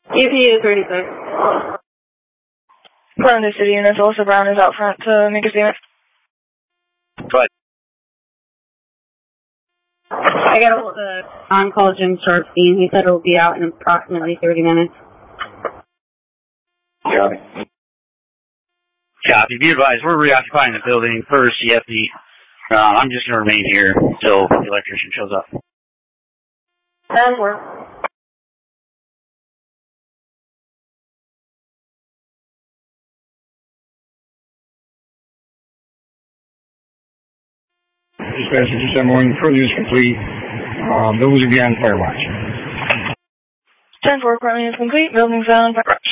EP is ready, sir. Front of the city units, also Brown is out front to make a statement. Go ahead. I got a hold of on-call Jim Sharpstein. He said it will be out in approximately 30 minutes. Copy. Copy. Be advised, we're reoccupying the building per CFD. I'm just going to remain here until the electrician shows up. That'll work. Dispatch 271, further is complete. Those again, fire watch. 10-4, currently is complete. Building sound.